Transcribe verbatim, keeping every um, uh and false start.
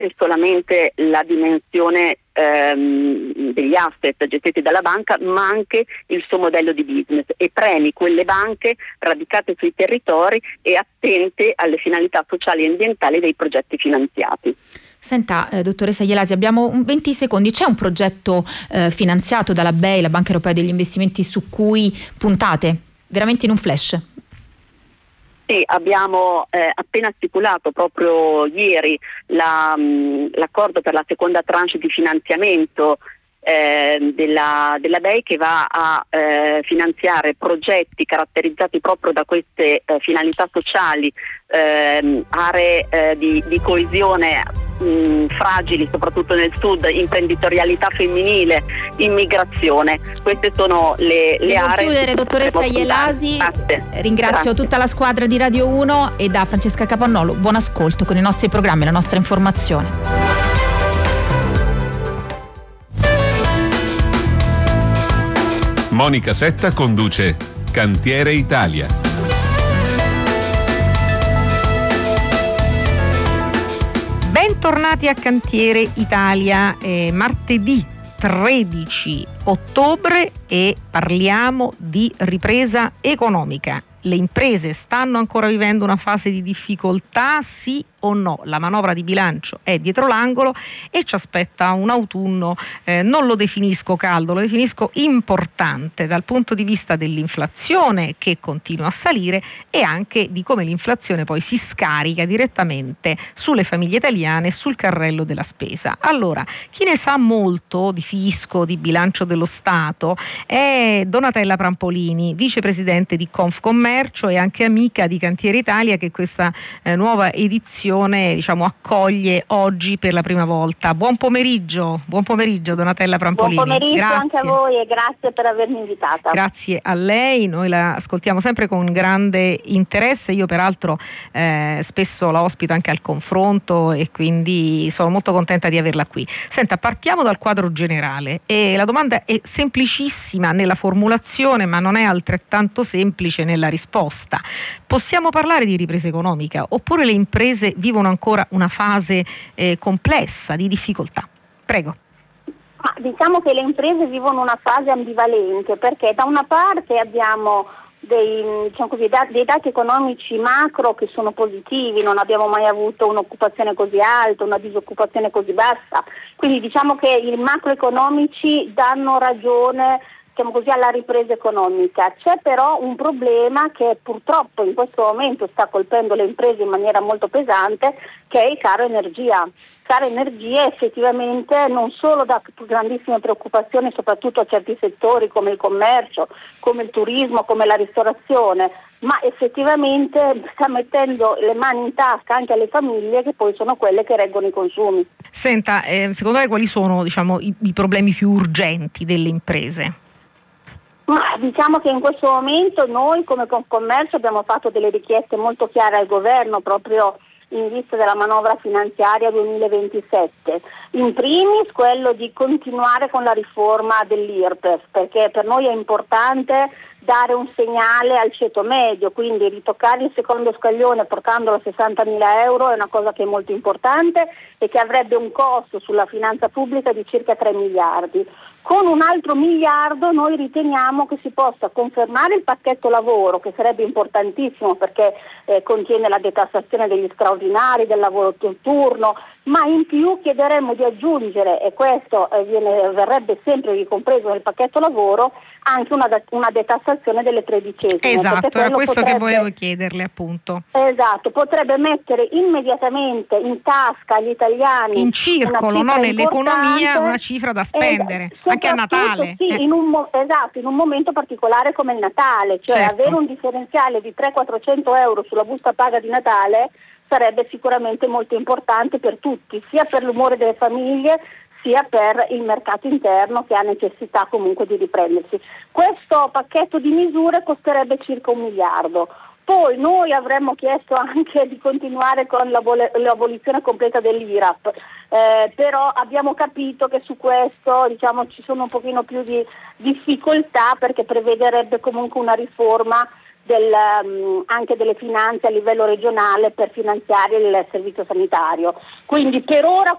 solamente la dimensione ehm, degli asset gestiti dalla banca, ma anche il suo modello di business, e premi quelle banche radicate sui territori e attente alle finalità sociali e ambientali dei progetti finanziati. Senta, eh, dottoressa Ielasi, abbiamo un venti secondi. C'è un progetto eh, finanziato dalla B E I, la Banca Europea degli Investimenti, su cui puntate? Veramente in un flash? Sì, abbiamo eh, appena stipulato proprio ieri la, mh, l'accordo per la seconda tranche di finanziamento eh, della, della B E I, che va a eh, finanziare progetti caratterizzati proprio da queste eh, finalità sociali, eh, aree eh, di, di coesione mh, fragili, soprattutto nel sud, imprenditorialità femminile, immigrazione. Queste sono le, le Devo aree. chiudere, dottoressa Ielasi. Ringrazio Grazie. tutta la squadra di Radio uno e da Francesca Capannolo buon ascolto con i nostri programmi, la nostra informazione. Monica Setta conduce Cantiere Italia. Bentornati a Cantiere Italia, eh, martedì tredici ottobre, e parliamo di ripresa economica. Le imprese stanno ancora vivendo una fase di difficoltà, sì o no? La manovra di bilancio è dietro l'angolo e ci aspetta un autunno, eh, non lo definisco caldo, lo definisco importante dal punto di vista dell'inflazione, che continua a salire, e anche di come l'inflazione poi si scarica direttamente sulle famiglie italiane e sul carrello della spesa. Allora, chi ne sa molto di fisco, di bilancio dello Stato, è Donatella Prampolini, vicepresidente di Confcommercio e anche amica di Cantiere Italia, che questa eh, nuova edizione diciamo accoglie oggi per la prima volta. Buon pomeriggio, buon pomeriggio Donatella Prampolini. Buon pomeriggio grazie. Anche a voi e grazie per avermi invitata. Grazie a lei, noi la ascoltiamo sempre con grande interesse. Io peraltro eh, spesso la ospito anche al confronto e quindi sono molto contenta di averla qui. Senta, partiamo dal quadro generale e la domanda è semplicissima nella formulazione, ma non è altrettanto semplice nella risposta. Possiamo parlare di ripresa economica oppure le imprese vivono ancora una fase eh, complessa di difficoltà? Prego. Ma diciamo che le imprese vivono una fase ambivalente, perché da una parte abbiamo dei, diciamo così, dei dati economici macro che sono positivi, non abbiamo mai avuto un'occupazione così alta, una disoccupazione così bassa, quindi diciamo che i macroeconomici danno ragione, diciamo così, alla ripresa economica. C'è però un problema che purtroppo in questo momento sta colpendo le imprese in maniera molto pesante, che è il caro energia. Caro energia effettivamente non solo dà grandissime preoccupazioni soprattutto a certi settori come il commercio, come il turismo, come la ristorazione, ma effettivamente sta mettendo le mani in tasca anche alle famiglie, che poi sono quelle che reggono i consumi. Senta, eh, secondo lei quali sono, diciamo, i, i problemi più urgenti delle imprese? Ma diciamo che in questo momento noi come Confcommercio abbiamo fatto delle richieste molto chiare al governo proprio in vista della manovra finanziaria duemilaventisette. In primis quello di continuare con la riforma dell'I R P E F, perché per noi è importante dare un segnale al ceto medio, quindi ritoccare il secondo scaglione portandolo a sessantamila euro è una cosa che è molto importante e che avrebbe un costo sulla finanza pubblica di circa tre miliardi. Con un altro miliardo noi riteniamo che si possa confermare il pacchetto lavoro, che sarebbe importantissimo perché eh, contiene la detassazione degli straordinari, del lavoro turno, ma in più chiederemmo di aggiungere, e questo eh, viene, verrebbe sempre ricompreso nel pacchetto lavoro, anche una, una detassazione delle tredicesime. Esatto, era questo potrebbe, che volevo chiederle, appunto. Esatto, potrebbe mettere immediatamente in tasca agli italiani in circolo, no, nell'economia, una cifra da spendere, esatto, anche a Natale. Sì, eh. in un mo- esatto, in un momento particolare come il Natale, cioè certo. avere un differenziale di trecento-quattrocento euro sulla busta paga di Natale sarebbe sicuramente molto importante per tutti, sia per l'umore delle famiglie sia per il mercato interno, che ha necessità comunque di riprendersi. Questo pacchetto di misure costerebbe circa un miliardo. Poi noi avremmo chiesto anche di continuare con l'abol- l'abolizione completa dell'I R A P, eh, però abbiamo capito che su questo diciamo ci sono un pochino più di difficoltà, perché prevederebbe comunque una riforma Del, um, anche delle finanze a livello regionale per finanziare il servizio sanitario. Quindi per ora